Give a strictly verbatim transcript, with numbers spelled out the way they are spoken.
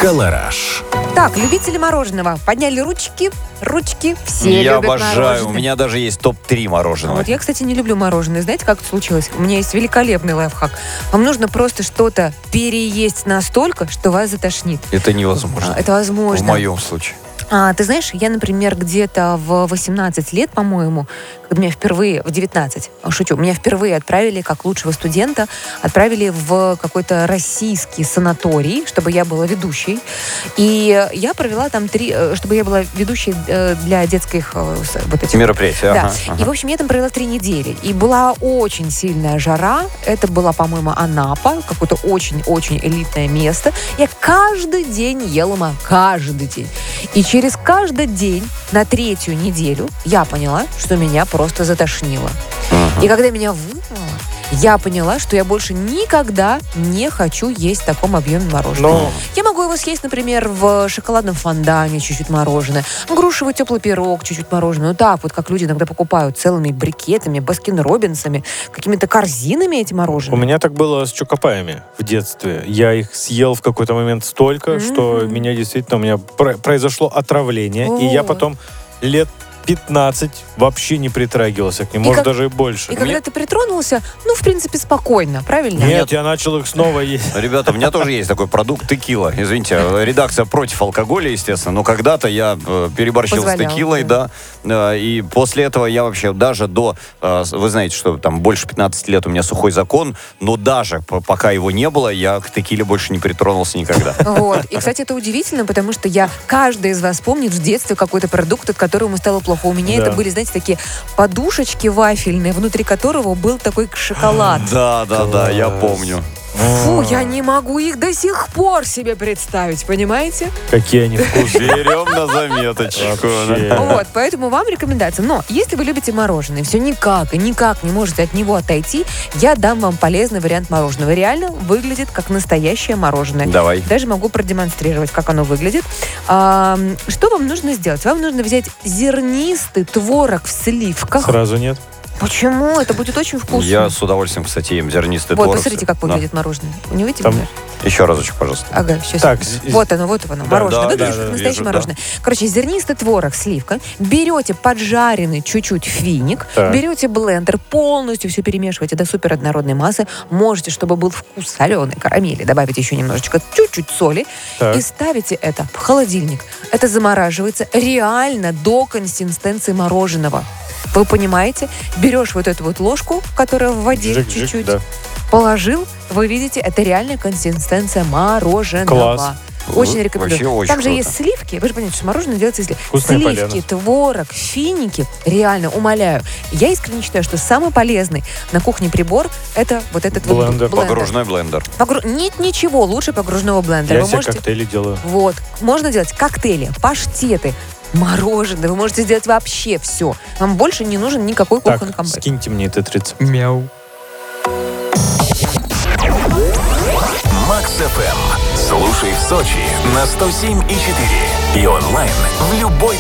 Колораж. Так, любители мороженого. Подняли ручки, ручки, все Я любят обожаю. мороженое. У меня даже есть топ три мороженого. Вот я, кстати, не люблю мороженое. Знаете, как это случилось? У меня есть великолепный лайфхак. Вам нужно просто что-то переесть настолько, что вас затошнит. Это невозможно. А, это возможно. В моем случае. А, ты знаешь, я, например, где-то в восемнадцать лет, по-моему, когда меня впервые, в девятнадцать, шучу, меня впервые отправили как лучшего студента, отправили в какой-то российский санаторий, чтобы я была ведущей. И я провела там три, чтобы я была ведущей для детских вот этих мероприятий. Да. Ага, ага. И, в общем, я там провела три недели. И была очень сильная жара. Это была, по-моему, Анапа, какое-то очень-очень элитное место. Я каждый день ела ма, каждый день. И через каждый день на третью неделю я поняла, что меня просто затошнило. Uh-huh. И когда меня вырвало, я поняла, что я больше никогда не хочу есть в таком объеме мороженого. Но... Я могу его съесть, например, в шоколадном фондане чуть-чуть мороженое, грушевый теплый пирог чуть-чуть мороженое. Ну так вот, как люди иногда покупают целыми брикетами, Баскин-Роббинсами, какими-то корзинами эти мороженые. У меня так было с чокопаями в детстве. Я их съел в какой-то момент столько, mm-hmm. что меня действительно, у меня произошло отравление, О. и я потом лет пятнадцать вообще не притрагивался к ним, И может, как... даже и больше. И когда Мне... ты притронулся, ну, в принципе, спокойно, правильно? Нет, Нет. я начал их снова есть. Ребята, у меня тоже есть такой продукт текила. Извините, редакция против алкоголя, естественно, но когда-то я э, переборщил Позволял, с текилой, да. да э, и после этого я вообще даже до... Э, вы знаете, что там больше пятнадцати лет у меня сухой закон, но даже п- пока его не было, я к текиле больше не притронулся никогда. Вот. И, кстати, это удивительно, потому что я... Каждый из вас помнит в детстве какой-то продукт, от которого ему стало плохо. У меня Да. это были, знаете, такие подушечки вафельные, внутри которого был такой шоколад. Да, да, да, я помню. Фу, я не могу их до сих пор себе представить, понимаете? Какие они вкусные. Берем на заметочку. Вообще. Вот, поэтому вам рекомендация. Но если вы любите мороженое, все никак и никак не можете от него отойти, я дам вам полезный вариант мороженого. Реально выглядит как настоящее мороженое. Давай. Даже могу продемонстрировать, как оно выглядит. А, что вам нужно сделать? Вам нужно взять зернистый творог в сливках. Сразу нет? Почему? Это будет очень вкусно. Я с удовольствием, кстати, ем зернистый Вот, творог. посмотрите, как Да. выглядит мороженое. Не видите? Там- например? Еще разочек, пожалуйста. Ага, сейчас. Так, Вот оно, вот оно, Да, мороженое. да, Выглядит да, как да, настоящее вижу, мороженое. Короче, зернистый творог, сливка. Берете поджаренный чуть-чуть финик, Так. берете блендер, полностью все перемешиваете до супер однородной массы. Можете, чтобы был вкус соленой карамели, добавить еще немножечко, чуть-чуть соли. Так. И ставите это в холодильник. Это замораживается реально до консистенции мороженого. Вы понимаете? Берешь вот эту вот ложку, которая в воде Жик-жик, чуть-чуть, да. положил, вы видите, это реальная консистенция мороженого. Класс. Очень Вот, рекомендую. вообще очень Там же круто. есть сливки. Вы же понимаете, что мороженое делается из сливок. Вкусное Сливки, полено. творог, финики. Реально, умоляю. Я искренне считаю, что самый полезный на кухне прибор это вот этот Блендер. вот Погружной блендер. Погру- Нет ничего лучше погружного блендера. Я Вы себе можете... коктейли делаю. Вот. Можно делать коктейли, паштеты, мороженое. Вы можете сделать вообще все. Вам больше не нужен никакой Так, кухонный комбайн. скиньте мне этот рецепт. Мяу. Макс эф эм. Слушай в Сочи на сто семь и четыре и онлайн в любой